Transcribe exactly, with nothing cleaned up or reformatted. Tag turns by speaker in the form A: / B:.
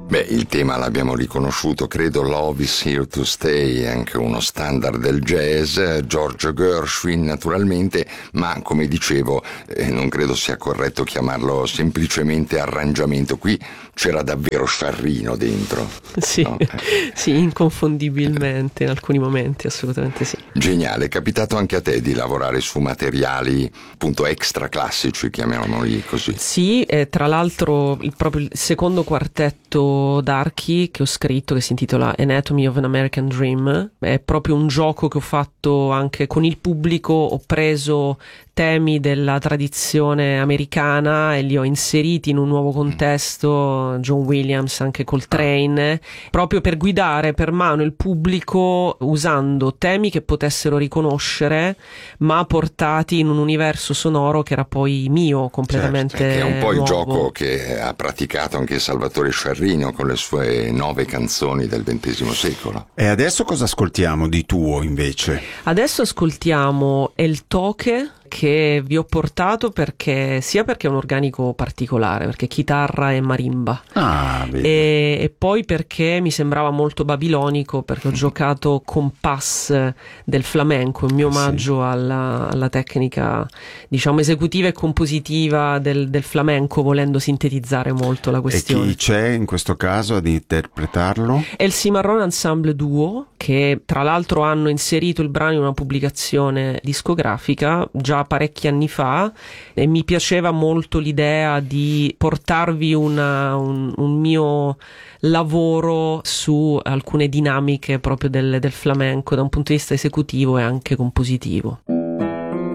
A: Beh, il tema l'abbiamo riconosciuto, credo Love is Here to Stay, è anche uno standard del jazz, George Gershwin naturalmente, ma come dicevo eh, non credo sia corretto chiamarlo semplicemente arrangiamento, qui c'era davvero Sciarrino dentro.
B: Sì,
A: no?
B: sì, inconfondibilmente in alcuni momenti, assolutamente sì.
A: Geniale, è capitato anche a te di lavorare su materiali appunto extra classici, chiamiamoli così?
B: Sì, e tra l'altro il, proprio il secondo quartetto d'archi che ho scritto, che si intitola Anatomy of an American Dream, è proprio un gioco che ho fatto anche con il pubblico. Ho preso temi della tradizione americana e li ho inseriti in un nuovo contesto, John Williams, anche Coltrane, proprio per guidare per mano il pubblico usando temi che potessero riconoscere, ma portati in un universo sonoro che era poi mio, completamente
A: certo, che è un po' il
B: nuovo.
A: gioco che ha praticato anche Salvatore Sciarrino con le sue nove canzoni del ventesimo secolo.
C: E adesso cosa ascoltiamo di tuo invece?
B: Adesso ascoltiamo El Toque, che vi ho portato perché sia perché è un organico particolare, perché chitarra e marimba,
C: ah,
B: e, e poi perché mi sembrava molto babilonico, perché ho giocato compass del flamenco, il mio omaggio sì. alla, alla tecnica diciamo esecutiva e compositiva del, del flamenco, volendo sintetizzare molto la questione.
C: E chi c'è in questo caso ad interpretarlo?
B: È il Cimarron Ensemble Duo, che tra l'altro hanno inserito il brano in una pubblicazione discografica già parecchi anni fa, e mi piaceva molto l'idea di portarvi una, un, un mio lavoro su alcune dinamiche proprio del, del flamenco da un punto di vista esecutivo e anche compositivo.